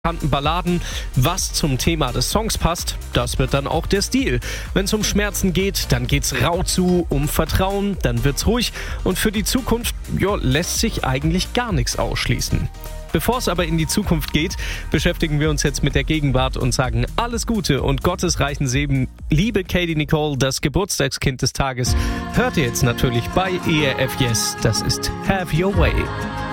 Balladen. Was zum Thema des Songs passt, das wird dann auch der Stil. Wenn es um Schmerzen geht, dann geht's rau zu, um Vertrauen, dann wird's ruhig und für die Zukunft, lässt sich eigentlich gar nichts ausschließen. Bevor es aber in die Zukunft geht, beschäftigen wir uns jetzt mit der Gegenwart und sagen alles Gute und Gottes reichen Segen. Liebe Katie Nicole, das Geburtstagskind des Tages, hört ihr jetzt natürlich bei ERF Yes. Das ist Have Your Way.